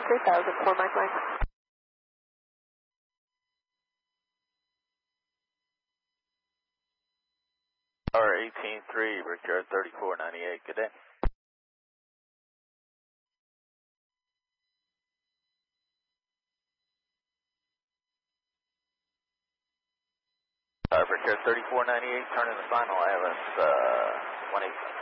3004 Mike Mike. R183, Brickyard 3498, good day. Brickyard 3498, turning the final ILS 18.